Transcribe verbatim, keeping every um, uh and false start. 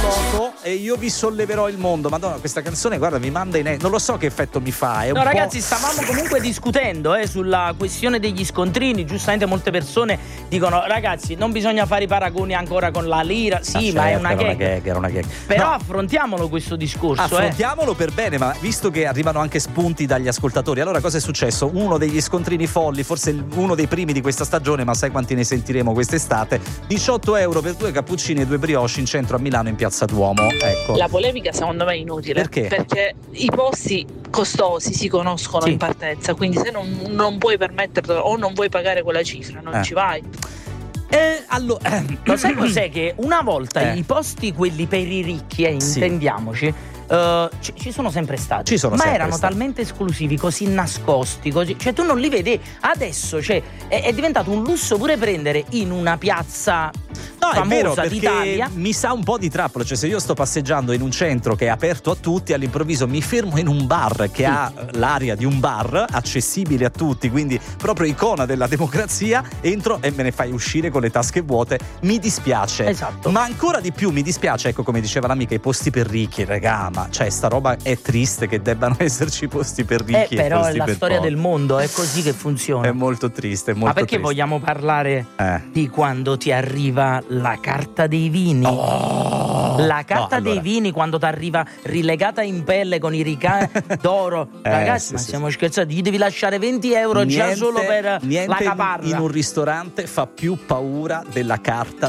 voto e io vi solleverò il mondo. Madonna, questa canzone, guarda, mi manda in... non lo so che effetto mi fa. È un no, po'... ragazzi, stavamo comunque discutendo eh, sulla questione degli scontrini. Giustamente molte persone dicono, ragazzi, non bisogna fare i paragoni ancora con la lira. Sì, ah, ma certo, è una era gag. una gag, era una gag. Però no. affrontiamolo questo discorso. Affrontiamolo eh. per bene, ma visto che arrivano anche spunti dagli ascoltatori, allora cosa è successo? Uno degli scontrini folli, forse uno dei primi di questa stagione, ma sai quanti ne sentiremo quest'estate? diciotto euro per due cappuccini e due brioche in centro a Milano in Piazza Duomo. Ecco. La polemica secondo me è inutile. Perché? Perché i posti costosi si conoscono sì. in partenza, quindi se non, non puoi permetterlo o non vuoi pagare quella cifra, non eh. ci vai. Eh, allora, eh, lo sai cos'è? Che una volta eh. i posti, quelli per i ricchi, eh, sì. intendiamoci, uh, ci, ci sono sempre stati. Ci sono ma sempre erano stati. talmente esclusivi, così nascosti, così, cioè tu non li vedi. Adesso, cioè, è, è diventato un lusso pure prendere in una piazza No, è vero, famosa perché d'Italia. mi sa un po' di trappola, cioè se io sto passeggiando in un centro che è aperto a tutti, all'improvviso mi fermo in un bar che sì. ha l'aria di un bar, accessibile a tutti, quindi proprio icona della democrazia, entro e me ne fai uscire con le tasche vuote, mi dispiace. Esatto. Ma ancora di più mi dispiace, ecco, come diceva l'amica, i posti per ricchi, regà, ma cioè sta roba è triste che debbano esserci posti per ricchi. Eh, però e posti è la per storia poveri. del mondo, è così che funziona. È molto triste, è molto Ma perché triste. vogliamo parlare Eh. di quando ti arriva la carta dei vini? Oh, la carta no, allora. dei vini quando ti arriva rilegata in pelle con i ricavi d'oro. Eh, Ragazzi, sì, ma sì, stiamo scherzando? Gli devi lasciare venti euro niente, già solo per niente la caparra. in un ristorante fa più paura della carta